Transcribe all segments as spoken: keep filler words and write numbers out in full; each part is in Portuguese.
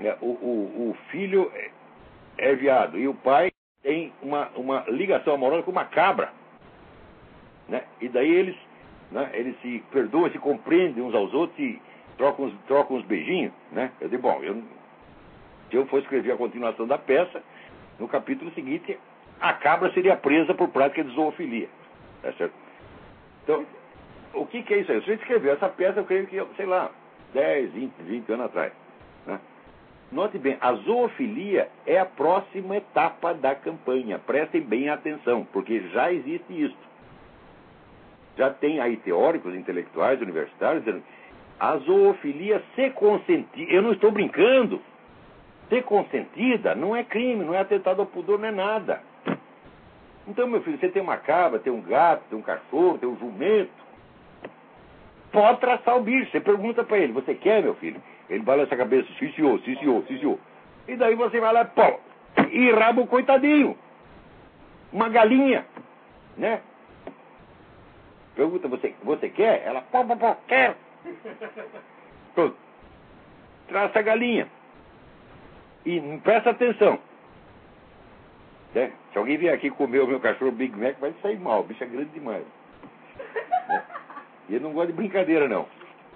É, o, o, o filho é, é viado e o pai tem uma, uma ligação amorosa com uma cabra, né? E daí eles, né, eles se perdoam, se compreendem uns aos outros e trocam uns, trocam uns beijinhos, né? Eu digo, bom, eu, se eu for escrever a continuação da peça, no capítulo seguinte, a cabra seria presa por prática de zoofilia. Tá certo? Então, o que, que é isso aí? Se a gente escreveu essa peça, eu creio que, sei lá, dez, vinte, vinte anos atrás, né? Note bem, a zoofilia é a próxima etapa da campanha. Prestem bem atenção, porque já existe isso. Já tem aí teóricos, intelectuais, universitários, dizendo a zoofilia se consentida, eu não estou brincando, se consentida não é crime, não é atentado ao pudor, não é nada. Então, meu filho, você tem uma cabra, tem um gato, tem um cachorro, tem um jumento, pode traçar o bicho. Você pergunta para ele, você quer, meu filho? Ele balança a cabeça, sim senhor, sim senhor, sim senhor. E daí você vai lá, pô, e raba o coitadinho. Uma galinha, né? Pergunta, você, você quer? Ela, pô, pô, pô, quero. Pronto. Traça a galinha. E presta atenção. Né? Se alguém vier aqui comer o meu cachorro Big Mac, vai sair mal. O bicho é grande demais. Né? E ele não gosta de brincadeira, não.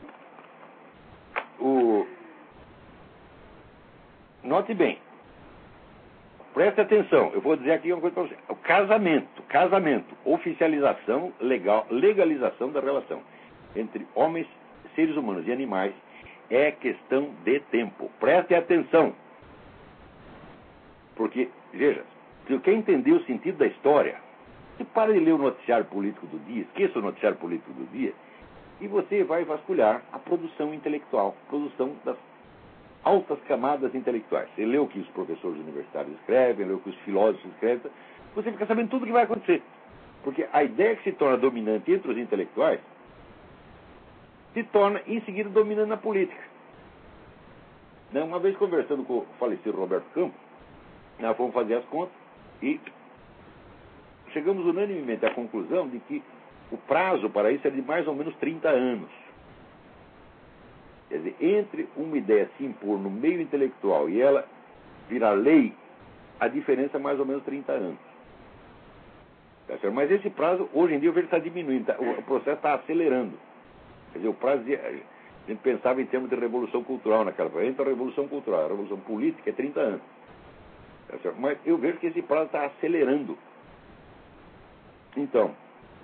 O... Note bem. Preste atenção. Eu vou dizer aqui uma coisa para você. O casamento. Casamento. Oficialização legal. Legalização da relação entre homens, seres humanos e animais é questão de tempo. Preste atenção. Porque, veja, se você quer entender o sentido da história, você para de ler o noticiário político do dia, esqueça o noticiário político do dia, e você vai vasculhar a produção intelectual, a produção das altas camadas intelectuais. Você lê o que os professores universitários escrevem, lê o que os filósofos escrevem, você fica sabendo tudo o que vai acontecer. Porque a ideia que se torna dominante entre os intelectuais se torna, em seguida, dominante na política. Uma vez conversando com o falecido Roberto Campos, nós fomos fazer as contas e chegamos unanimemente à conclusão de que o prazo para isso é de mais ou menos trinta anos. Quer dizer, entre uma ideia se impor no meio intelectual e ela virar lei, a diferença é mais ou menos trinta anos. Tá certo? Mas esse prazo, hoje em dia, eu vejo que está diminuindo, tá? O processo está acelerando. Quer dizer, o prazo de, a gente pensava em termos de revolução cultural naquela época. Entra a revolução cultural, a revolução política é trinta anos. Tá certo? Mas eu vejo que esse prazo está acelerando. Então,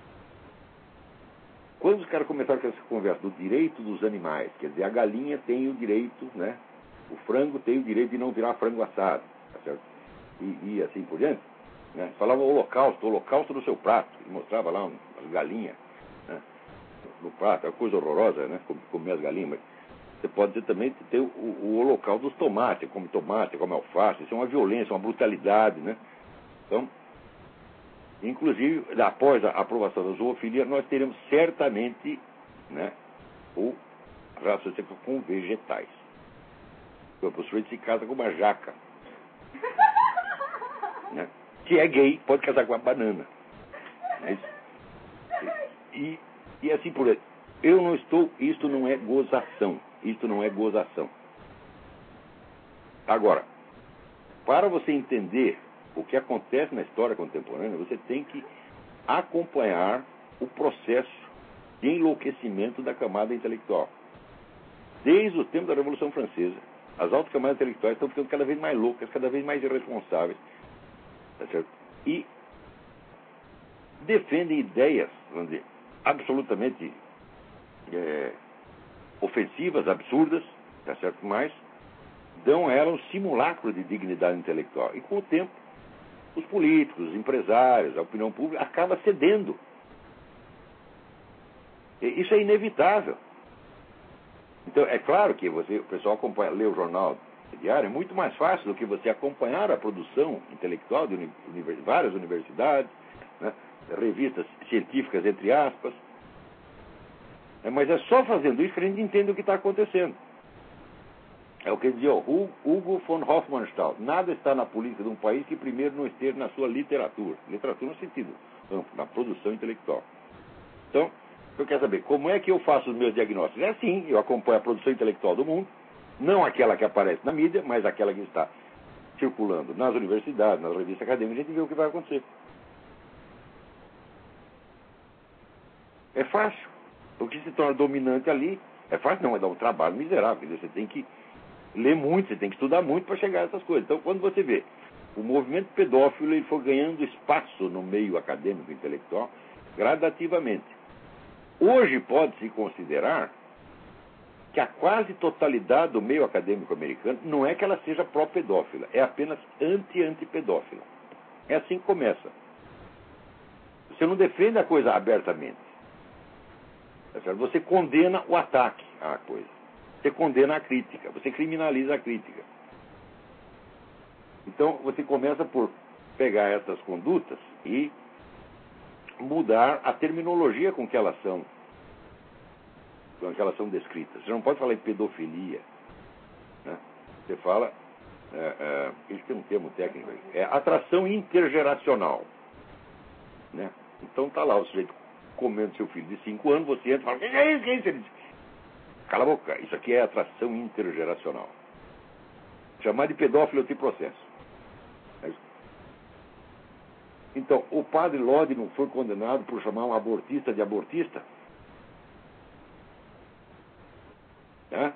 quando os caras começaram com essa conversa do direito dos animais, quer dizer, a galinha tem o direito, né? O frango tem o direito de não virar frango assado, tá certo? E, e assim por diante, né? Falava o holocausto, o holocausto do seu prato, e mostrava lá umas galinhas, né? No prato, é uma coisa horrorosa, né? Comer as galinhas, mas você pode ter também ter o, o holocausto dos tomates, come tomate, come alface, isso é uma violência, uma brutalidade, né? Então, inclusive, após a aprovação da zoofilia, nós teremos certamente, né, o raciocínio com vegetais. O sujeito se casa com uma jaca, né? Se é gay, pode casar com uma banana. Né? E, e assim por aí. Eu não estou, isto não é gozação. Isto não é gozação. Agora, para você entender o que acontece na história contemporânea, você tem que acompanhar o processo de enlouquecimento da camada intelectual. Desde o tempo da Revolução Francesa, as altas camadas intelectuais estão ficando cada vez mais loucas, cada vez mais irresponsáveis, tá certo? E defendem ideias, vamos dizer, absolutamente é, ofensivas, absurdas, tá certo? Mas dão a ela um simulacro de dignidade intelectual. E com o tempo, os políticos, os empresários, a opinião pública acaba cedendo. E isso é inevitável. Então, é claro que você, o pessoal acompanha, lê o jornal diário, é muito mais fácil do que você acompanhar a produção intelectual de univers, várias universidades, né, revistas científicas, entre aspas. É, mas é só fazendo isso que a gente entende o que está acontecendo. É o que dizia o Hugo von Hofmannsthal. Nada está na política de um país que primeiro não esteja na sua literatura. Literatura no sentido amplo, na produção intelectual. Então, eu quero saber, como é que eu faço os meus diagnósticos? É assim, eu acompanho a produção intelectual do mundo, Não aquela que aparece na mídia, mas aquela que está circulando nas universidades, nas revistas acadêmicas, a gente vê o que vai acontecer. É fácil. O que se torna dominante ali é fácil, não, é dar um trabalho miserável. Você tem que ler muito, você tem que estudar muito para chegar a essas coisas. Então, quando você vê o movimento pedófilo, ele foi ganhando espaço no meio acadêmico e intelectual gradativamente. Hoje pode-se considerar que a quase totalidade do meio acadêmico americano não é que ela seja pró-pedófila, é apenas anti-antipedófila. É assim que começa. Você não defende a coisa abertamente. Você condena o ataque à coisa. Você condena a crítica. Você criminaliza a crítica. Então, você começa por pegar essas condutas e mudar a terminologia com que elas são, com que elas são descritas. Você não pode falar em pedofilia. Né? Você fala... É, é, isso tem um termo técnico aí. É atração intergeracional. Né? Então, está lá o sujeito comendo seu filho de cinco anos, você entra e fala, que é isso, que é isso? Ele diz, cala a boca, isso aqui é atração intergeracional. Chamar de pedófilo eu te processo. Então, o padre Lodi não foi condenado por chamar um abortista de abortista? Né?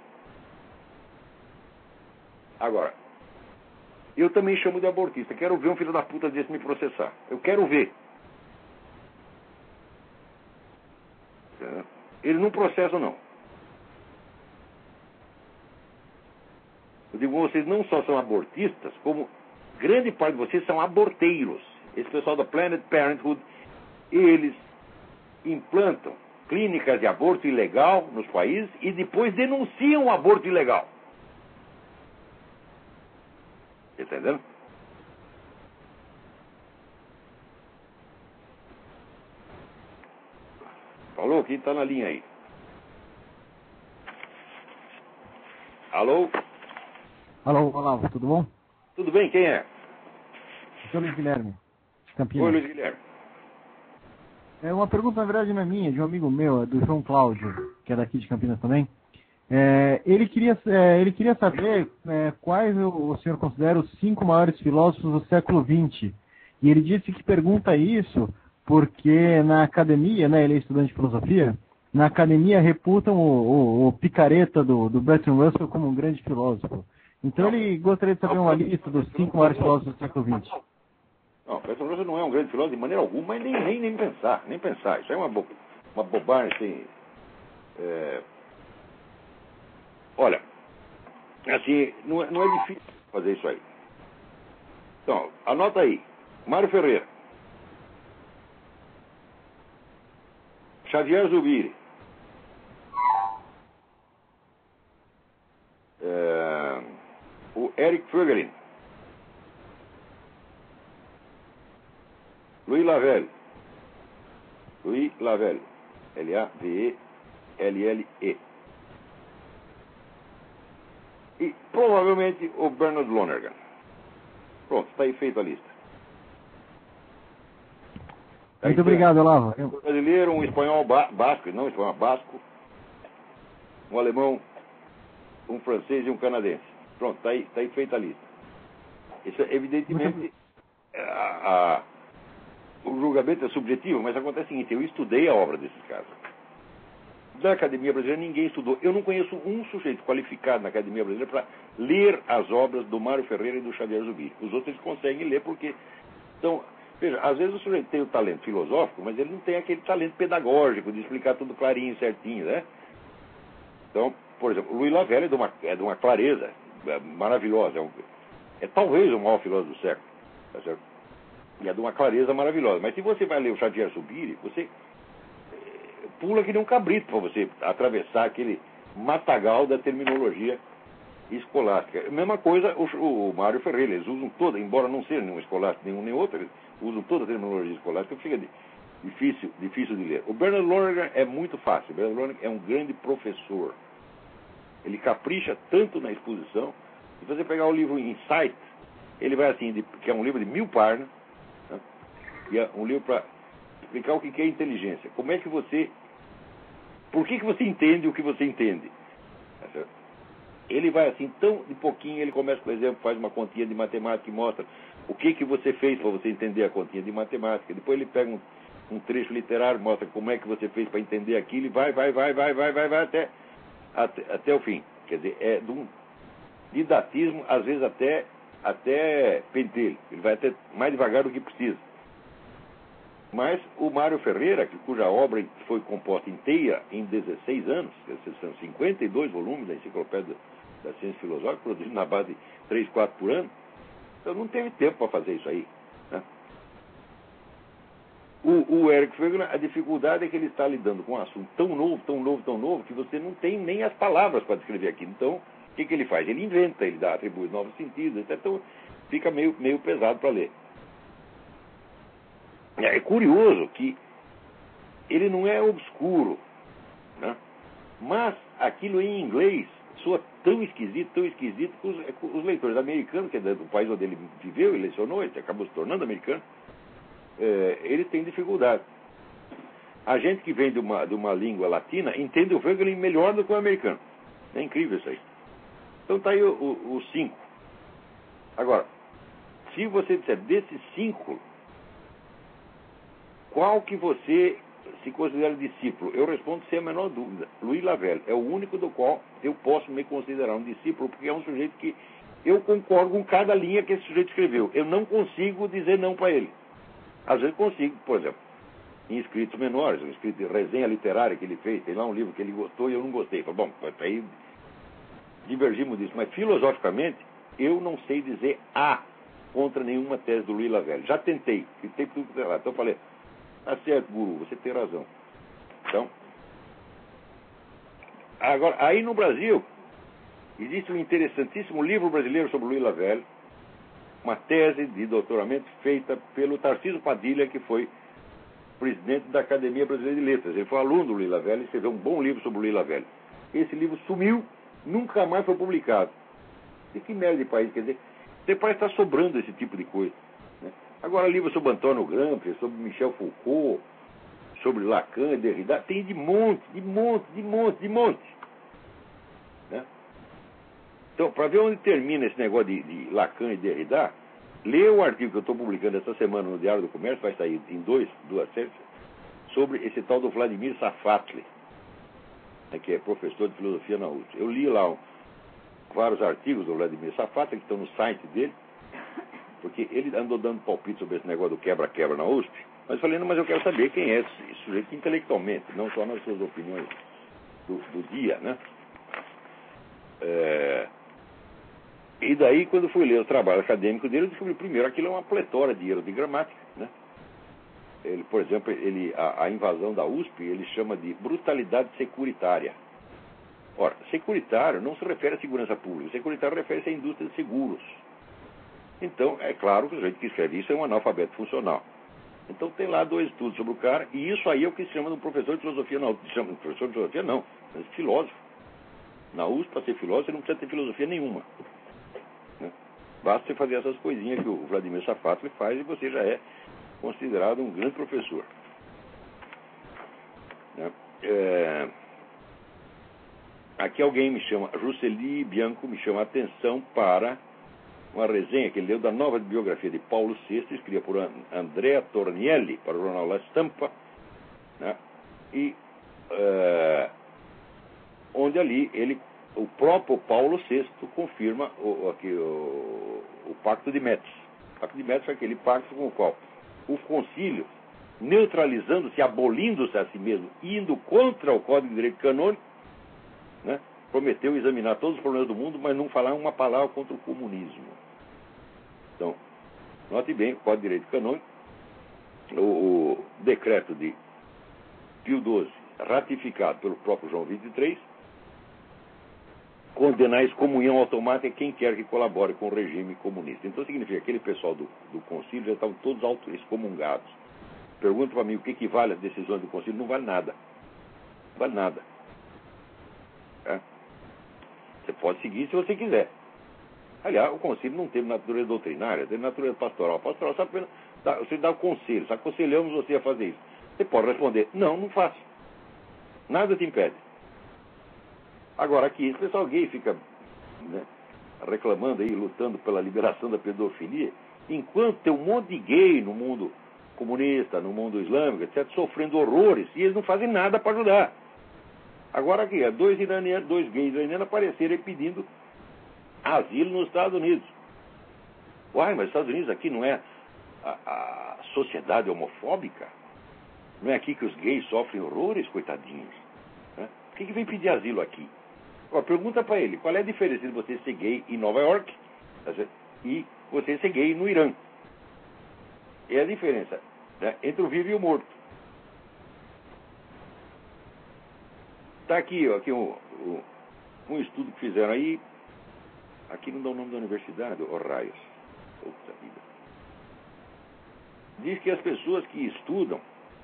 Agora, eu também chamo de abortista. Quero ver um filho da puta desse me processar. Eu quero ver. Eles não processam, não. Eu digo, vocês não só são abortistas, como grande parte de vocês são aborteiros. Esse pessoal da Planned Parenthood, eles implantam clínicas de aborto ilegal nos países e depois denunciam o aborto ilegal. Entendendo? Falou? Quem está na linha aí? Alô? Alô, Olavo, tudo bom? Tudo bem, quem é? Sou Luiz Guilherme, de Campinas. Oi, Luiz Guilherme. É uma pergunta, na verdade, não é minha, de um amigo meu, é do João Cláudio, que é daqui de Campinas também. É, ele, queria, é, ele queria saber é, quais o, o senhor considera os cinco maiores filósofos do século vinte. E ele disse que pergunta isso porque na academia, né, ele é estudante de filosofia, na academia reputam o, o, o picareta do, do Bertrand Russell como um grande filósofo. Então ele gostaria de saber uma lista dos cinco maiores filósofos do século vinte. Não, Bertrand Russell não é um grande filósofo de maneira alguma, mas nem, nem, nem pensar, nem pensar. Isso é uma, bo uma bobagem, assim... É... Olha, assim, não é, não é difícil fazer isso aí. Então, anota aí. Mário Ferreira. Xavier Zubiri. É, o Eric Fögelin. Louis Lavelle. Louis Lavelle. L A V E L L E. E provavelmente o Bernard Lonergan. Pronto, está aí feita a lista. Tá. Muito obrigado, Olavo. Um brasileiro, um espanhol ba basco, não espanhol basco, um alemão, um francês e um canadense. Pronto, está aí, tá aí feita a lista. Isso, evidentemente, a, a, o julgamento é subjetivo, mas acontece o seguinte, eu estudei a obra desses caras. Da Academia Brasileira ninguém estudou. Eu não conheço um sujeito qualificado na Academia Brasileira para ler as obras do Mário Ferreira e do Xavier Zubiri. Os outros eles conseguem ler porque são... Veja, às vezes o sujeito tem o talento filosófico, mas ele não tem aquele talento pedagógico de explicar tudo clarinho, certinho, né? Então, por exemplo, o Louis Lavelle é de uma, é de uma clareza é maravilhosa. É, um, é talvez o maior filósofo do século. Tá certo? E é de uma clareza maravilhosa. Mas se você vai ler o Xavier Zubiri, você pula que nem um cabrito para você atravessar aquele matagal da terminologia escolástica. A mesma coisa o, o Mário Ferreira, eles usam toda, embora não seja nenhum escolástico, nenhum nem outro, eles usam toda a terminologia escolástica, fica difícil, difícil de ler. O Bernard Lonergan é muito fácil. O Bernard Lonergan é um grande professor. Ele capricha tanto na exposição. Se você pegar o livro Insight, ele vai assim, de, que é um livro de mil páginas, né? E é um livro para explicar o que é inteligência. Como é que você... Por que, que você entende o que você entende? Tá certo? ele vai assim, tão de pouquinho, ele começa, por exemplo, faz uma continha de matemática e mostra o que, que você fez para você entender a continha de matemática. Depois ele pega um, um trecho literário, mostra como é que você fez para entender aquilo e vai, vai, vai, vai, vai, vai, vai até, até, até o fim. Quer dizer, é de um didatismo, às vezes até, até pentelho. Ele vai até mais devagar do que precisa. Mas o Mário Ferreira, que, cuja obra foi composta inteira em dezesseis anos, são cinquenta e dois volumes da Enciclopédia da Ciência Filosófica, produzido na base de três, quatro por ano, então não teve tempo para fazer isso aí. Né? O, o Eric Voegelin, a dificuldade é que ele está lidando com um assunto tão novo, tão novo, tão novo, que você não tem nem as palavras para descrever aquilo. Então, o que, que ele faz? Ele inventa, ele dá, atribui novos sentidos, etcétera. Então fica meio, meio pesado para ler. É curioso que ele não é obscuro, né? Mas aquilo em inglês soa tão esquisito, tão esquisito, que os, os leitores americanos, que é do país onde ele viveu e lecionou, ele acabou se tornando americano, é, eles têm dificuldade. A gente que vem de uma, de uma língua latina entende o Voegelin melhor do que o americano. É incrível isso aí. Então está aí os o, o cinco. Agora, se você disser desses cinco, qual que você se considera discípulo? Eu respondo sem a menor dúvida. Louis Lavelle é o único do qual eu posso me considerar um discípulo, porque é um sujeito que eu concordo com cada linha que esse sujeito escreveu. Eu não consigo dizer não para ele. Às vezes consigo, por exemplo, em escritos menores, um escrito de resenha literária que ele fez, tem lá um livro que ele gostou e eu não gostei. Falei, bom, aí divergimos disso. Mas filosoficamente, eu não sei dizer A contra nenhuma tese do Louis Lavelle. Já tentei, tentei tudo que lá. Então eu falei, tá certo, guru, você tem razão. Então, agora, aí no Brasil, existe um interessantíssimo livro brasileiro sobre Louis Lavelle, uma tese de doutoramento feita pelo Tarcísio Padilha, que foi presidente da Academia Brasileira de Letras. Ele foi aluno do Louis Lavelle e escreveu um bom livro sobre o Louis Lavelle. Esse livro sumiu, nunca mais foi publicado. E que merda de país, quer dizer, você parece estar sobrando esse tipo de coisa. Né? Agora, livros sobre Antônio Gramsci, sobre Michel Foucault, sobre Lacan e Derrida, tem de monte, de monte, de monte, de monte. Né? Então, para ver onde termina esse negócio de, de Lacan e Derrida, lê o artigo que eu estou publicando essa semana no Diário do Comércio, vai sair em dois, duas séries, sobre esse tal do Vladimir Safatli, né, que é professor de filosofia na U S P. Eu li lá um, vários artigos do Vladimir Safatli, que estão no site dele, porque ele andou dando palpite sobre esse negócio do quebra-quebra na U S P, mas eu falei, não, mas eu quero saber quem é esse, esse sujeito intelectualmente, não só nas suas opiniões do, do dia, né? É... E daí, quando fui ler o trabalho acadêmico dele, eu descobri primeiro aquilo é uma pletora de erros de gramática, né? Ele, por exemplo, ele, a, a invasão da U S P, ele chama de brutalidade securitária. Ora, securitário não se refere à segurança pública, securitário refere-se à indústria de seguros. Então, é claro que o sujeito que escreve isso é um analfabeto funcional. Então tem lá dois estudos sobre o cara, e isso aí é o que se chama de um professor de filosofia, não, se chama de professor de filosofia não, mas de filósofo. Na U S P, para ser filósofo, você não precisa ter filosofia nenhuma. Né? Basta você fazer essas coisinhas que o Vladimir Safatli faz e você já é considerado um grande professor. Né? É... Aqui alguém me chama, Jusceli Bianco me chama a atenção para uma resenha que ele leu da nova biografia de Paulo sexto, escrita por Andrea Tornielli para o jornal La Stampa, né? E uh, onde ali ele, o próprio Paulo sexto confirma o, aqui, o, o Pacto de Metz. O Pacto de Metz foi aquele pacto com o qual o concílio, neutralizando-se, abolindo-se a si mesmo, indo contra o Código de Direito Canônico, né? Prometeu examinar todos os problemas do mundo, mas não falar uma palavra contra o comunismo. Então, note bem, o Código de Direito Canônico, o, o decreto de Pio doze, ratificado pelo próprio João vinte e três, condenar a excomunhão automática quem quer que colabore com o regime comunista. Então significa que aquele pessoal do, do concílio já estavam todos auto-excomungados. Pergunta para mim o que, que vale as decisões do concílio, não vale nada. Não vale nada. É. Você pode seguir se você quiser. Aliás, o concílio não teve natureza doutrinária, teve natureza pastoral. Pastoral só apenas dá, você dá o conselho, só aconselhamos você a fazer isso. Você pode responder, não, não faço. Nada te impede. Agora aqui, esse pessoal gay fica né, reclamando aí, lutando pela liberação da pedofilia, enquanto tem um monte de gay no mundo comunista, no mundo islâmico, etcétera, sofrendo horrores, e eles não fazem nada para ajudar. Agora aqui, dois iranianos, dois gays iranianos apareceram aí pedindo asilo nos Estados Unidos. Uai, mas os Estados Unidos aqui não é a, a sociedade homofóbica? Não é aqui que os gays sofrem horrores, coitadinhos? Né? Por que, que vem pedir asilo aqui? Ó, pergunta para ele, qual é a diferença de você ser gay em Nova York, tá certo, e você ser gay no Irã? É a diferença, né, entre o vivo e o morto. Está aqui, ó, aqui um, um, um estudo que fizeram aí. Aqui não dá o nome da universidade, ó, raios. Puta vida. Diz que as pessoas que estudam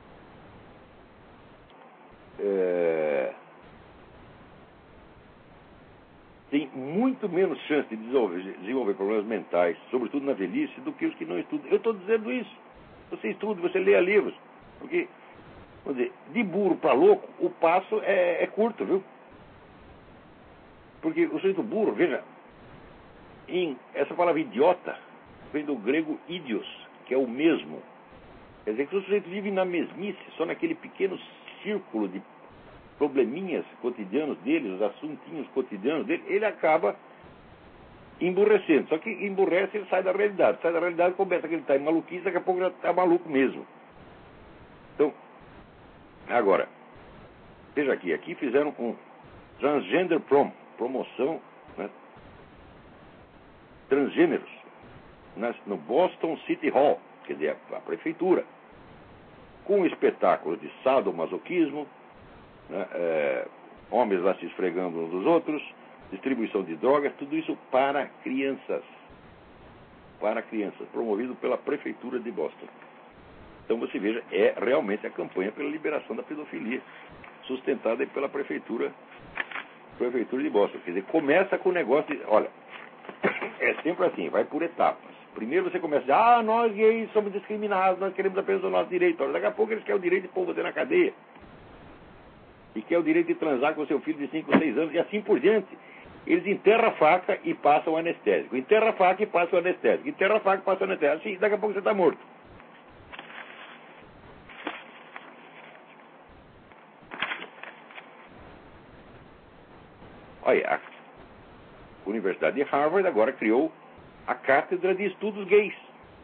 é, têm muito menos chance de desenvolver, desenvolver problemas mentais, sobretudo na velhice, do que os que não estudam. Eu estou dizendo isso. Você estuda, você lê livros. Porque, vamos dizer, de burro para louco, o passo é, é curto, viu? Porque o sujeito burro, veja, em, essa palavra idiota vem do grego idios, que é o mesmo. Quer dizer que o sujeito vive na mesmice, só naquele pequeno círculo de probleminhas cotidianos dele, os assuntinhos cotidianos dele, ele acaba emburrecendo. Só que emburrece, ele sai da realidade. Sai da realidade, começa que ele está em maluquice, daqui a pouco já está maluco mesmo. Então, agora, veja aqui, aqui fizeram um transgender prom, promoção, né, transgêneros, nas, no Boston City Hall, quer dizer, a, a prefeitura, com um espetáculo de sadomasoquismo, né, é, homens lá se esfregando uns dos outros, distribuição de drogas, tudo isso para crianças. Para crianças, promovido pela prefeitura de Boston. Então você veja, é realmente a campanha pela liberação da pedofilia, sustentada pela prefeitura, prefeitura de Boston. Quer dizer, começa com o negócio de, olha, é sempre assim, vai por etapas. Primeiro você começa a dizer, ah, nós gays somos discriminados, nós queremos apenas o nosso direito. Daqui a pouco eles querem o direito de pôr você na cadeia. E quer o direito de transar com seu filho de cinco, seis anos, e assim por diante. Eles enterram a faca e passam o anestésico. Enterra a faca e passam o anestésico. Enterra a faca e passam o anestésico. Assim, daqui a pouco você está morto. Olha, a Universidade de Harvard agora criou a Cátedra de Estudos Gays.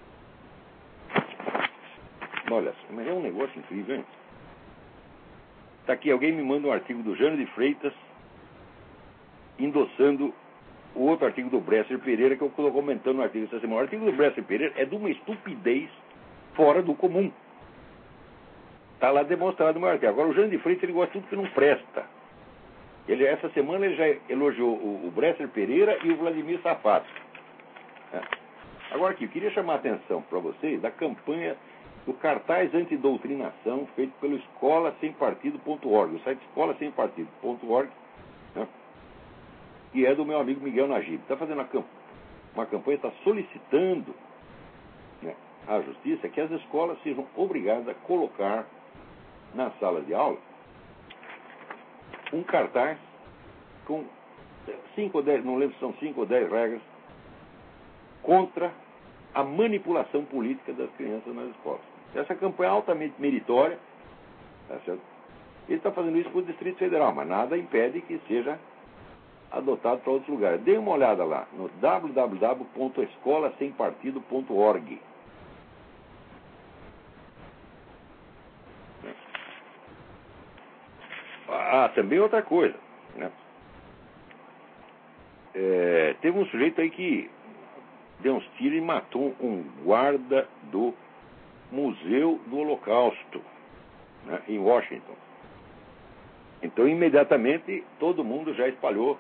Olha, mas é um negócio incrível, hein? Está aqui, alguém me manda um artigo do Jânio de Freitas endossando o outro artigo do Bresser Pereira que eu estou comentando no artigo essa semana. O artigo do Bresser Pereira é de uma estupidez fora do comum. Está lá demonstrado no meu artigo. Agora, o Jânio de Freitas, ele gosta de tudo que não presta. Ele, essa semana ele já elogiou o, o Bresser Pereira e o Vladimir Safato. É. Agora aqui, eu queria chamar a atenção para vocês da campanha do cartaz antidoutrinação feito pelo escola sem partido ponto org, o site escola sem partido ponto org, né, que é do meu amigo Miguel Najib. Está fazendo uma, camp uma campanha, está solicitando, né, à justiça que as escolas sejam obrigadas a colocar nas salas de aula um cartaz com cinco ou dez, não lembro se são cinco ou dez regras contra a manipulação política das crianças nas escolas. Essa campanha é altamente meritória, tá certo? Ele está fazendo isso para o Distrito Federal, mas nada impede que seja adotado para outros lugares. Dê uma olhada lá no w w w ponto escola sem partido ponto org. Ah, também outra coisa, né? É, teve um sujeito aí que deu uns tiros e matou um guarda do Museu do Holocausto, né, em Washington. Então, imediatamente, todo mundo já espalhou.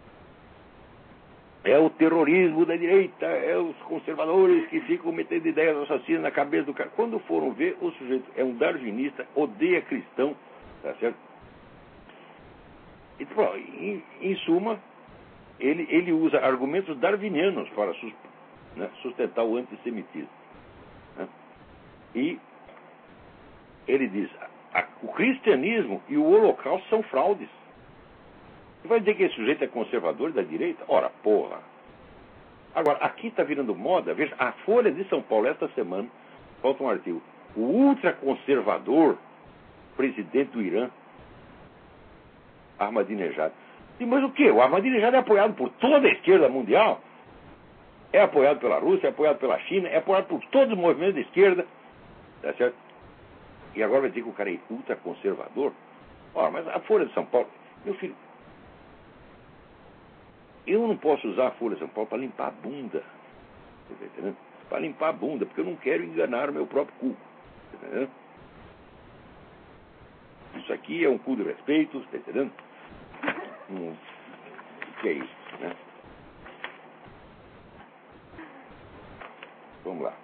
É o terrorismo da direita, é os conservadores que ficam metendo ideias assassinas na cabeça do cara. Quando foram ver, o sujeito é um darwinista, odeia cristão, tá certo? E, bom, em, em suma, ele, ele usa argumentos darwinianos para sus, né, sustentar o antissemitismo. Né? E ele diz, a, o cristianismo e o holocausto são fraudes. Você vai dizer que esse sujeito é conservador da direita? Ora, porra. Agora, aqui está virando moda. Veja, a Folha de São Paulo, esta semana, falta um artigo. O ultraconservador presidente do Irã, Ahmadinejad. E, mas o quê? O Ahmadinejad é apoiado por toda a esquerda mundial? É apoiado pela Rússia, é apoiado pela China, é apoiado por todos os movimentos de esquerda. Tá certo? E agora vai dizer que o cara é ultraconservador? Ora, mas a Folha de São Paulo... Meu filho, eu não posso usar a Folha de São Paulo para limpar a bunda. Tá entendendo? Para limpar a bunda, porque eu não quero enganar o meu próprio cu. Tá entendendo? Isso aqui é um cu de respeito, tá entendendo? Hum, o que é isso, né? Vamos lá.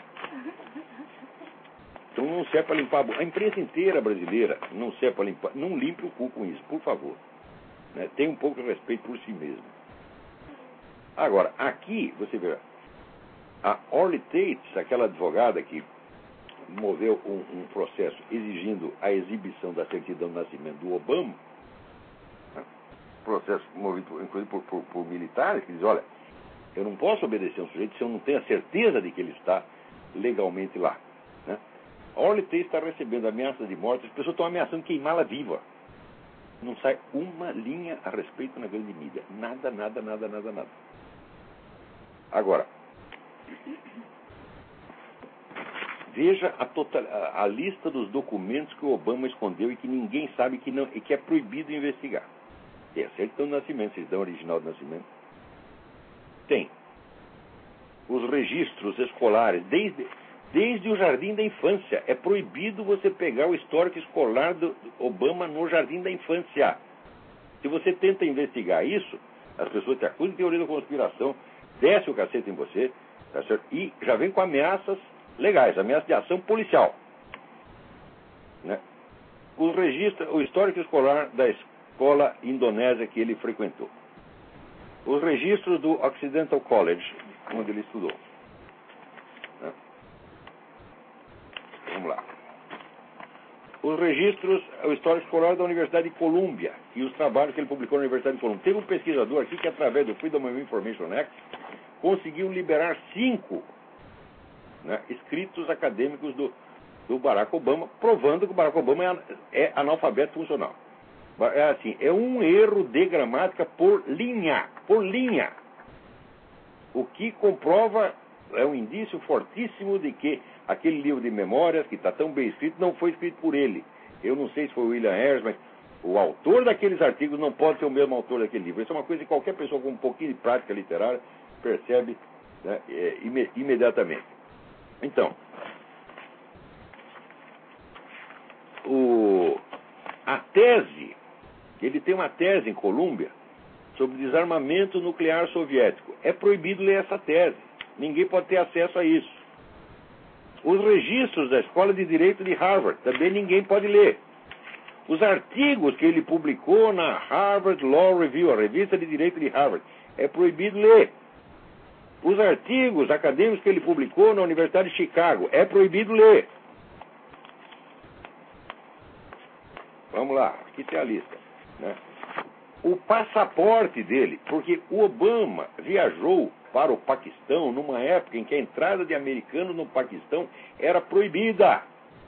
Então não serve para limpar a bunda. A imprensa inteira brasileira não serve para limpar. Não limpe o cu com isso, por favor. Né? Tenha um pouco de respeito por si mesmo. Agora, aqui, você vê, a Orly Tates, aquela advogada que moveu um, um processo exigindo a exibição da certidão de nascimento do Obama, né? Processo movido, inclusive, por, por, por militares, que diz, olha, eu não posso obedecer a um sujeito se eu não tenho a certeza de que ele está legalmente lá. Né? A Orly Tates está recebendo ameaças de morte, as pessoas estão ameaçando queimá-la viva. Não sai uma linha a respeito na grande mídia. Nada, nada, nada, nada, nada. Agora, veja a, total, a, a lista dos documentos que o Obama escondeu e que ninguém sabe que não, e que é proibido investigar. Tem a certidão de nascimento, certidão original de nascimento. Tem os registros escolares, desde, desde o jardim da infância. É proibido você pegar o histórico escolar do Obama no jardim da infância. Se você tenta investigar isso, as pessoas te acusam de teoria da conspiração, desce o cacete em você, tá certo? E já vem com ameaças legais, ameaças de ação policial. Né? Os registros, o histórico escolar da escola indonésia que ele frequentou. Os registros do Occidental College, onde ele estudou. Né? Vamos lá. Os registros, o histórico escolar da Universidade de Colômbia e os trabalhos que ele publicou na Universidade de Colômbia. Teve um pesquisador aqui que, através do Freedom of Information Act, conseguiu liberar cinco, né, escritos acadêmicos do, do Barack Obama, provando que o Barack Obama é, é analfabeto funcional. É assim, é um erro de gramática por linha, por linha. O que comprova, é um indício fortíssimo de que aquele livro de memórias, que está tão bem escrito, não foi escrito por ele. Eu não sei se foi o William Harris, mas o autor daqueles artigos não pode ser o mesmo autor daquele livro. Isso é uma coisa que qualquer pessoa com um pouquinho de prática literária percebe, né, é, imed imediatamente. Então, o, a tese, ele tem uma tese em Colômbia sobre desarmamento nuclear soviético. É proibido ler essa tese. Ninguém pode ter acesso a isso. Os registros da Escola de Direito de Harvard, também ninguém pode ler. Os artigos que ele publicou na Harvard Law Review, a revista de Direito de Harvard, é proibido ler. Os artigos acadêmicos que ele publicou na Universidade de Chicago, é proibido ler. Vamos lá, aqui tem a lista. Né? O passaporte dele, porque o Obama viajou para o Paquistão numa época em que a entrada de americanos no Paquistão era proibida.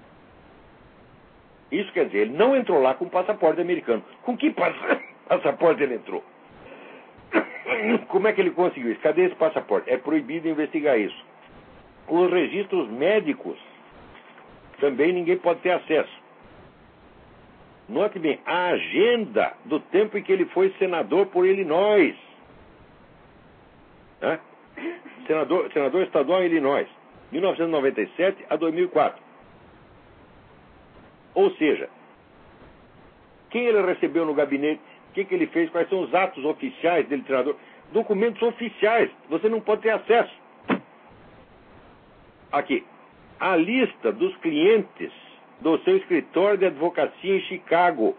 Isso quer dizer, ele não entrou lá com passaporte americano. Com que passaporte ele entrou? Como é que ele conseguiu isso? Cadê esse passaporte? É proibido investigar isso. Os registros médicos também ninguém pode ter acesso. Note bem, a agenda do tempo em que ele foi senador por Illinois. Né? Senador, senador estadual em Illinois, mil novecentos e noventa e sete a dois mil e quatro. Ou seja, quem ele recebeu no gabinete, o que, que ele fez, quais são os atos oficiais dele, senador, documentos oficiais, você não pode ter acesso. Aqui, a lista dos clientes do seu escritório de advocacia em Chicago.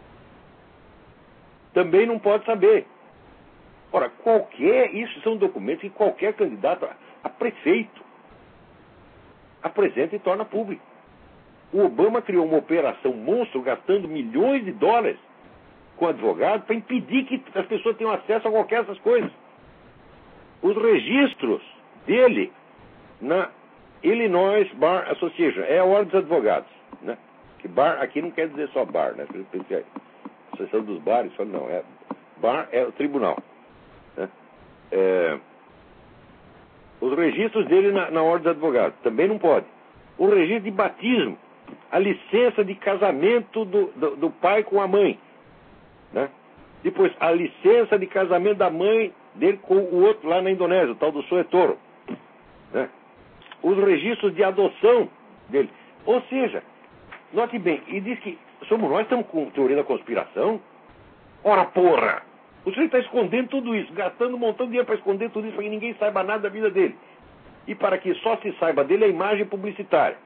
Também não pode saber. Ora, qualquer, isso são documentos que qualquer candidato a, a prefeito apresenta e torna público. O Obama criou uma operação monstro gastando milhões de dólares com advogado para impedir que as pessoas tenham acesso a qualquer dessas coisas. Os registros dele na Illinois Bar Association, é a ordem dos advogados, né? Que bar aqui não quer dizer só bar, né? A Associação dos bares, não, é bar é o tribunal, né? É, os registros dele na, na ordem dos advogados também não pode. O registro de batismo, a licença de casamento do, do, do pai com a mãe, né? Depois a licença de casamento da mãe dele com o outro lá na Indonésia, o tal do Soetoro, né? Os registros de adoção dele. Ou seja, note bem, e diz que somos nós estamos com teoria da conspiração. Ora, porra! O senhor está escondendo tudo isso, gastando um montão de dinheiro para esconder tudo isso, para que ninguém saiba nada da vida dele. E para que só se saiba dele a imagem publicitária.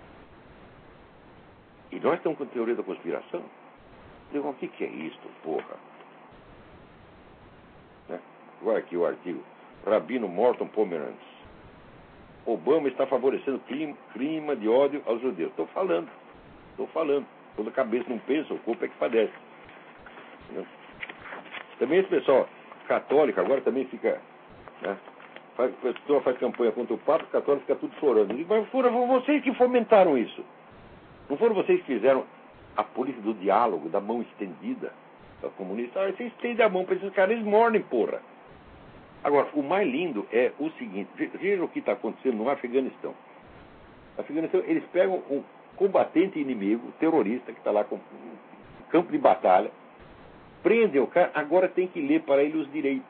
E nós estamos com teoria da conspiração? Digo, o que, que é isso, porra? Né? Agora aqui o artigo. Rabino Morton Pomeranz. Obama está favorecendo clima, clima de ódio aos judeus. Estou falando. Estou falando. Toda a cabeça não pensa, o corpo é que padece. Né? Também esse pessoal católico agora também fica... Né? Faz, a pessoa faz campanha contra o Papa, o católico fica tudo chorando. Digo, mas foram vocês que fomentaram isso. Não foram vocês que fizeram a política do diálogo, da mão estendida aos comunistas? Ah, vocês estendem a mão para esses caras, eles morrem, porra. Agora, o mais lindo é o seguinte, veja o que está acontecendo no Afeganistão. No Afeganistão, eles pegam um combatente inimigo, terrorista, que está lá com um campo de batalha, prendem o cara, agora tem que ler para ele os direitos.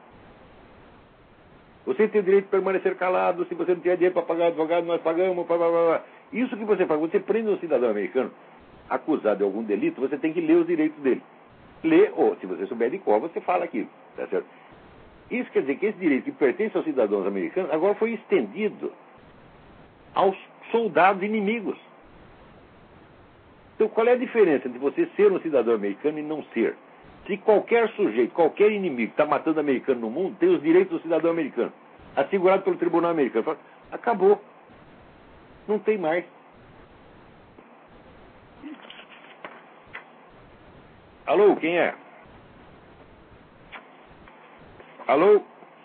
Você tem o direito de permanecer calado, se você não tiver dinheiro para pagar advogado, nós pagamos, blá, blá, blá. Isso que você faz, você prende um cidadão americano acusado de algum delito, você tem que ler os direitos dele. Lê, ou se você souber de cor, você fala aquilo, tá certo? Isso quer dizer que esse direito que pertence aos cidadãos americanos agora foi estendido aos soldados inimigos. Então, qual é a diferença entre você ser um cidadão americano e não ser? Se qualquer sujeito, qualquer inimigo que está matando americano no mundo, tem os direitos do cidadão americano, assegurado pelo tribunal americano, acabou. Não tem mais. Alô, quem é? Alô?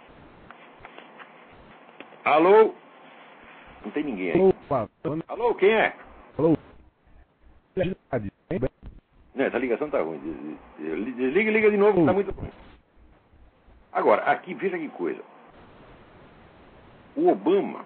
Alô? Não tem ninguém aí. Opa. Alô, quem é? Alô? Não, essa ligação tá ruim. Desliga e liga de novo, tá muito ruim. Agora, aqui, veja que coisa. O Obama,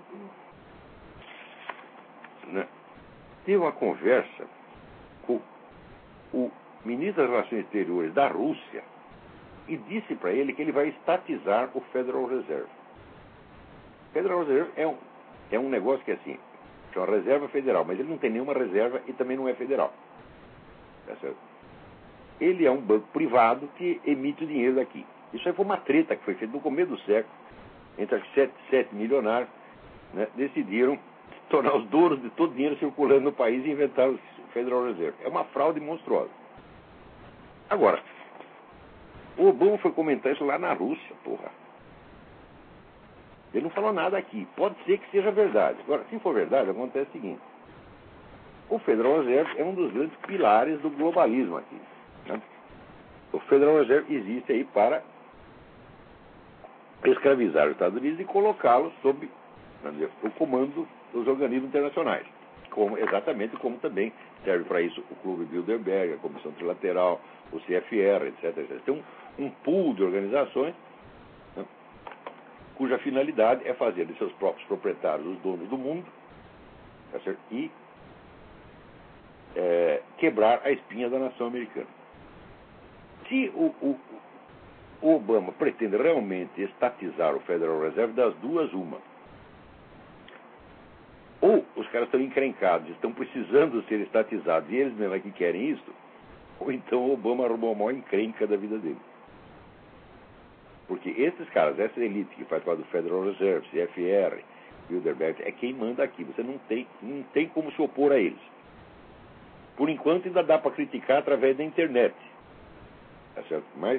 né, teve uma conversa com o ministro das Relações Exteriores da Rússia e disse para ele que ele vai estatizar o Federal Reserve. O Federal Reserve é um, é um negócio que é assim, é uma reserva federal, mas ele não tem nenhuma reserva e também não é federal. Tá certo? Ele é um banco privado que emite o dinheiro daqui. Isso aí foi uma treta que foi feita no começo do século, entre os sete, sete milionários, né, decidiram tornar os donos de todo o dinheiro circulando no país e inventar o Federal Reserve. É uma fraude monstruosa. Agora, o Obama foi comentar isso lá na Rússia, porra. Ele não falou nada aqui. Pode ser que seja verdade. Agora, se for verdade, acontece o seguinte. O Federal Reserve é um dos grandes pilares do globalismo aqui, né? O Federal Reserve existe aí para escravizar os Estados Unidos e colocá-los sob, dizer, o comando dos organismos internacionais. Como, exatamente como também serve para isso o Clube Bilderberg, a Comissão Trilateral, o C F R, etc, etcétera. Tem um, um pool de organizações, né, cuja finalidade é fazer de seus próprios proprietários os donos do mundo, tá certo? E é, quebrar a espinha da nação americana. Se o, o, o Obama pretende realmente estatizar o Federal Reserve, das duas, uma. Ou os caras estão encrencados, estão precisando ser estatizados, e eles mesmo é que querem isso, ou então o Obama arrumou a maior encrenca da vida dele. Porque esses caras, essa elite que faz parte do Federal Reserve, C F R, Bilderberg, é quem manda aqui. Você não tem, não tem como se opor a eles. Por enquanto ainda dá para criticar através da internet. Tá certo? Mas,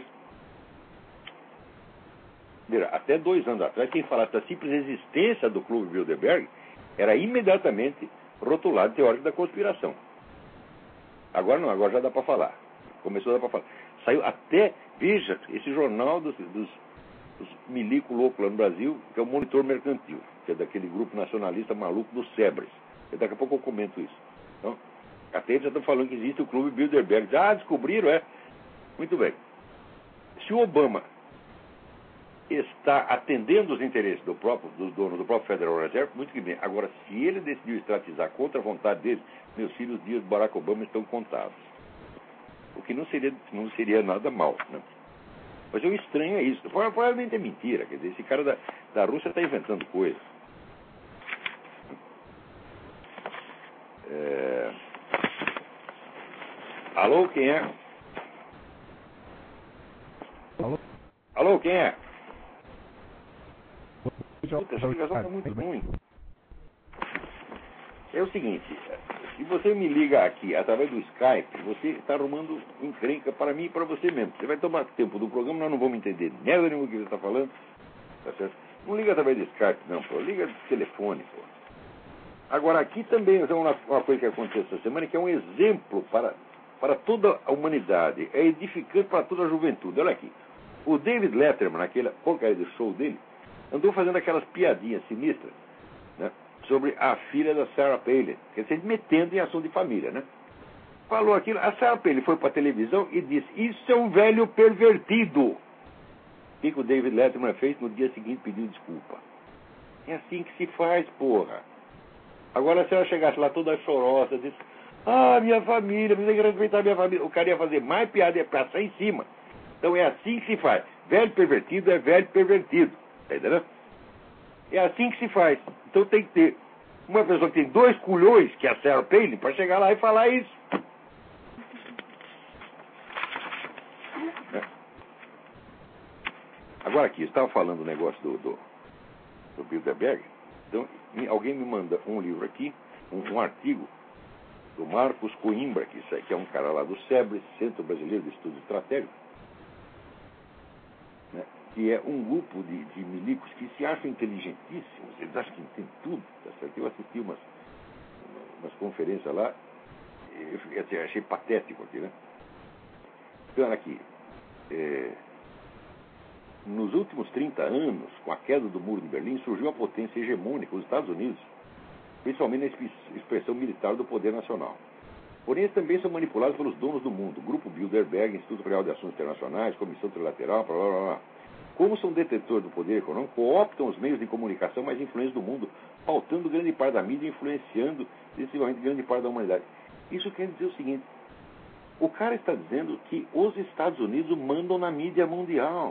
mira, até dois anos atrás, quem falasse da simples existência do Clube Bilderberg era imediatamente rotulado teórico da conspiração. Agora não, agora já dá para falar. Começou a dar para falar. Saiu até, veja, esse jornal dos, dos, dos milico loucos lá no Brasil, que é o Monitor Mercantil, que é daquele grupo nacionalista maluco dos Sebres. Daqui a pouco eu comento isso. Então, até eles já estão falando que existe o Clube Bilderberg. Ah, descobriram, é. Muito bem. Se o Obama está atendendo os interesses do próprio, dos donos do próprio Federal Reserve, muito que bem. Agora, se ele decidiu estatizar contra a vontade dele, meus filhos, os dias do Barack Obama estão contados. O que não seria, não seria nada mal, né? Mas o estranho é isso. Provavelmente é mentira. Quer dizer, esse cara da, da Rússia está inventando coisas. É... Alô, quem é? Alô? Alô, quem é? Puta, essa ligação está muito ruim. É o seguinte, se você me liga aqui através do Skype, você está arrumando encrenca para mim e para você mesmo. Você vai tomar tempo do programa, nós não vamos entender merda nenhuma que você está falando. Tá certo? Não liga através do Skype, não, pô. Liga de telefone, pô. Agora, aqui também é uma, uma coisa que aconteceu essa semana, que é um exemplo para, para toda a humanidade. É edificante para toda a juventude. Olha aqui. O David Letterman, naquela porcaria do show dele, andou fazendo aquelas piadinhas sinistras, né, sobre a filha da Sarah Palin, quer dizer, metendo em assunto de família, né? Falou aquilo, a Sarah Palin foi para a televisão e disse, isso é um velho pervertido. O que, que o David Letterman fez? No dia seguinte pediu desculpa. É assim que se faz, porra. Agora, se ela chegasse lá toda chorosa, disse, ah, minha família, precisa que respeitar minha família, o cara ia fazer mais piada e ia passar em cima. Então é assim que se faz. Velho pervertido é velho pervertido. Tá entendendo? É assim que se faz. Então tem que ter uma pessoa que tem dois culhões, que é a Sarah Palin, para chegar lá e falar isso. É. Agora aqui, eu estava falando do negócio do, do, do Bilderberg. Então, alguém me manda um livro aqui, um, um artigo do Marcos Coimbra, que, que é um cara lá do SEBRE, Centro Brasileiro de Estudos Estratégicos, né, que é um grupo de, de milicos que se acham inteligentíssimos, eles acham que entendem tudo, tá certo? Eu assisti umas, umas conferências lá, eu achei, achei patético aqui, né? Então, aqui, é, nos últimos trinta anos, com a queda do Muro de Berlim, surgiu a potência hegemônica, os Estados Unidos, principalmente na expressão militar do poder nacional. Porém, eles também são manipulados pelos donos do mundo, Grupo Bilderberg, Instituto Real de Assuntos Internacionais, Comissão Trilateral, blá, blá, blá. Como são detentores do poder econômico, cooptam os meios de comunicação mais influentes do mundo, pautando grande parte da mídia e influenciando decisivamente grande parte da humanidade. Isso quer dizer o seguinte, o cara está dizendo que os Estados Unidos mandam na mídia mundial.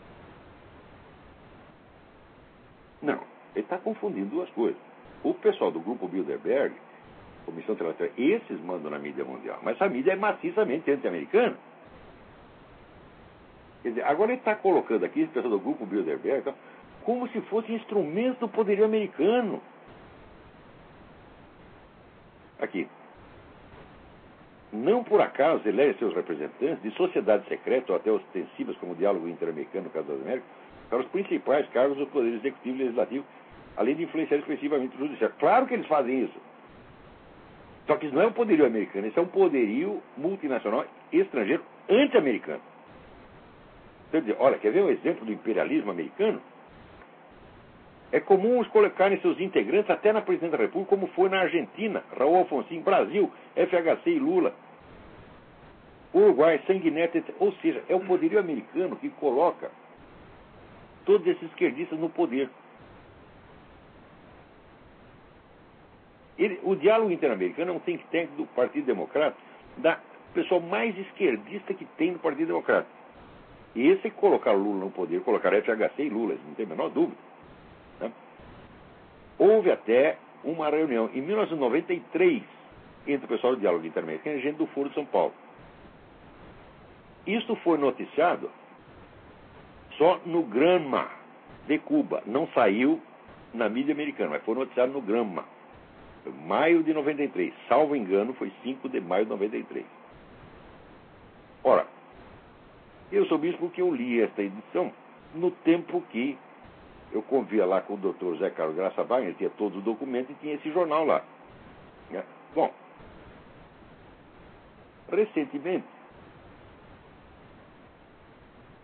Não, ele está confundindo duas coisas. O pessoal do Grupo Bilderberg, Comissão Trilateral, esses mandam na mídia mundial, mas a mídia é maciçamente anti-americana. Quer dizer, agora ele está colocando aqui, esse pessoal do Grupo Bilderberg, então, como se fosse instrumento do poderio americano. Aqui. Não por acaso elege seus representantes de sociedades secretas ou até ostensivas, como o diálogo interamericano no caso das Américas, para os principais cargos do Poder Executivo e Legislativo, além de influenciar expressivamente o Judiciário. Claro que eles fazem isso. Só que isso não é um poderio americano, isso é um poderio multinacional estrangeiro anti-americano. Quer dizer, olha, quer ver um exemplo do imperialismo americano? É comum os colocarem seus integrantes até na presidência da República, como foi na Argentina, Raul Alfonsin, Brasil, F H C e Lula, Uruguai, Sanguinetti, etcétera. Ou seja, é o poderio americano que coloca todos esses esquerdistas no poder. Ele, o diálogo interamericano é um think tank do Partido Democrata, da pessoa mais esquerdista que tem no Partido Democrata. E esse colocar Lula no poder, colocar F H C e Lula, não tem a menor dúvida. Né? Houve até uma reunião em mil novecentos e noventa e três entre o pessoal do diálogo interamericano e gente do Foro de São Paulo. Isso foi noticiado só no Granma de Cuba. Não saiu na mídia americana, mas foi noticiado no Granma. Maio de noventa e três. Salvo engano, foi cinco de maio de noventa e três. Ora, eu soube isso porque eu li esta edição no tempo que eu convia lá com o doutor Zé Carlos Graça Wagner, tinha todos os documentos e tinha esse jornal lá. Bom, recentemente,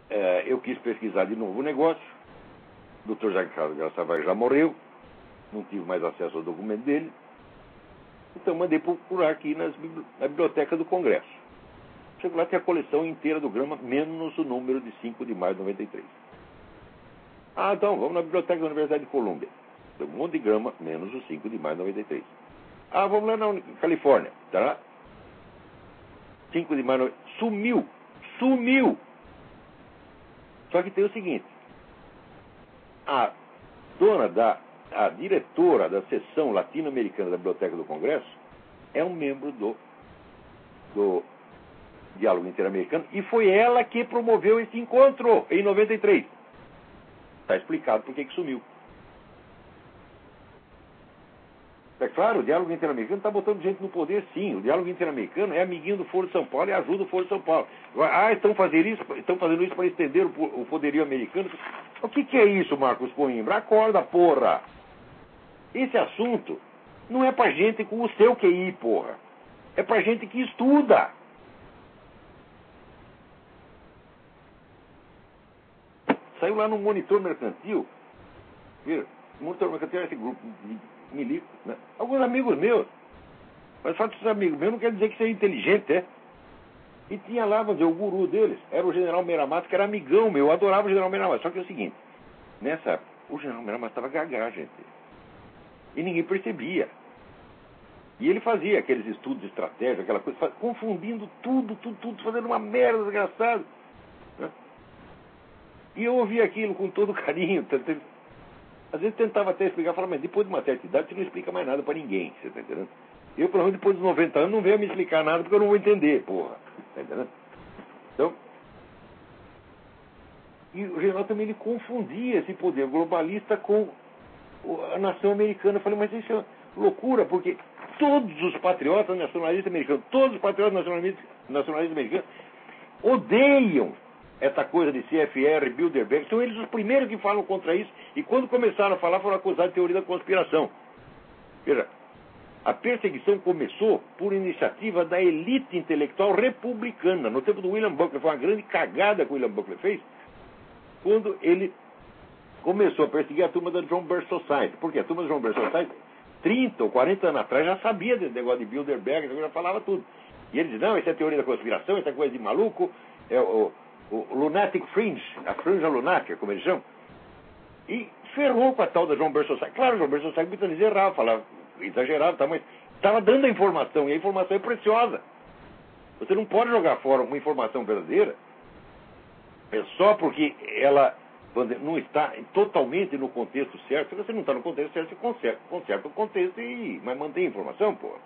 é, eu quis pesquisar de novo o negócio. O doutor Jacques Graçavalle já morreu, não tive mais acesso ao documento dele. Então mandei procurar aqui nas, na biblioteca do Congresso. Chego lá, tem a coleção inteira do Grama, menos o número de cinco de maio de noventa e três. Ah, então, vamos na biblioteca da Universidade de Colômbia. Tem um monte de Grama, menos o cinco de maio de noventa e três. Ah, vamos lá na Califórnia. Tá lá? cinco de maio... Sumiu! Sumiu! Só que tem o seguinte. A dona da... A diretora da seção latino-americana da Biblioteca do Congresso é um membro do... do Diálogo Interamericano, e foi ela que promoveu esse encontro em noventa e três. Está explicado por que que sumiu. É claro, o Diálogo Interamericano está botando gente no poder, sim. O Diálogo Interamericano é amiguinho do Foro de São Paulo e ajuda o Foro de São Paulo. Ah, estão fazendo isso, estão fazendo isso para estender o, o poderio americano. O que, que é isso, Marcos Coimbra? Acorda, porra! Esse assunto não é para gente com o seu Q I, porra. É para gente que estuda. Saiu lá no Monitor Mercantil. Viu? O Monitor Mercantil é esse grupo de milico, né? Alguns amigos meus. Mas só que esses amigos meus não quer dizer que você é inteligente, é? E tinha lá, vamos dizer, o guru deles, era o General Meramato, que era amigão meu, eu adorava o General Meramato. Só que é o seguinte, nessa época, o General Meramato estava gaga, gente. E ninguém percebia. E ele fazia aqueles estudos de estratégia, aquela coisa, faz, confundindo tudo, tudo, tudo, fazendo uma merda desgraçada. Né? E eu ouvia aquilo com todo carinho. Às vezes tentava até explicar, falava, mas depois de uma certa idade você não explica mais nada para ninguém, você está entendendo? Eu, pelo menos depois dos noventa anos, não venho me explicar nada porque eu não vou entender, porra. Está entendendo? Então, e o general também ele confundia esse poder globalista com a nação americana. Eu falei, mas isso é loucura, porque todos os patriotas nacionalistas americanos, todos os patriotas nacionalistas, nacionalistas americanos odeiam essa coisa de C F R, Bilderberg. São eles os primeiros que falam contra isso, e quando começaram a falar foram acusados de teoria da conspiração. Veja, a perseguição começou por iniciativa da elite intelectual republicana. No tempo do William Buckley, foi uma grande cagada que o William Buckley fez, quando ele começou a perseguir a turma da John Birch Society. Porque a turma da John Birch Society, trinta ou quarenta anos atrás, já sabia desse negócio de Bilderberg, já falava tudo. E ele dizia, não, isso é teoria da conspiração, isso é coisa de maluco, é o, o, o lunatic fringe, a franja lunática, como eles chamam. E ferrou com a tal da John Birch Society. Claro, a John Birch Society muitas vezes errava, falava, exagerava, tá, mas estava dando a informação, e a informação é preciosa. Você não pode jogar fora uma informação verdadeira é só porque ela não está totalmente no contexto certo. Se você não está no contexto certo, você conserta, conserta o contexto e mas mantém a informação, pô.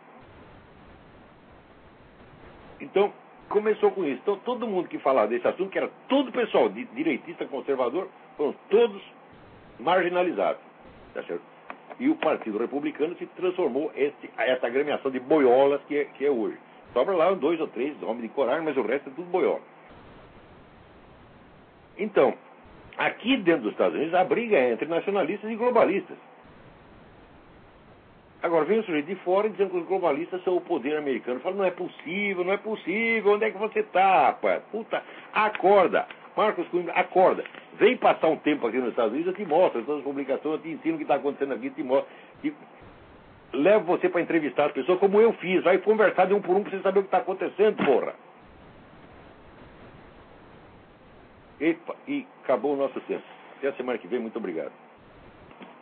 Então, começou com isso. Então, todo mundo que falava desse assunto, que era todo pessoal de direitista conservador, foram todos marginalizados. Tá certo? E o Partido Republicano se transformou esse, essa agremiação de boiolas que é, que é hoje. Sobra lá dois ou três homens de coragem, mas o resto é tudo boiola. Então, aqui dentro dos Estados Unidos, a briga é entre nacionalistas e globalistas. Agora, vem o sujeito de fora dizendo que os globalistas são o poder americano. Fala, não é possível, não é possível. Onde é que você está, rapaz? Puta, acorda. Marcos Coimbra, acorda. Vem passar um tempo aqui nos Estados Unidos, eu te mostro todas as publicações, eu te ensino o que está acontecendo aqui, eu te mostro. E levo você para entrevistar as pessoas, como eu fiz. Vai conversar de um por um para você saber o que está acontecendo, porra. Epa, e acabou o nosso tempo. Até a semana que vem, muito obrigado.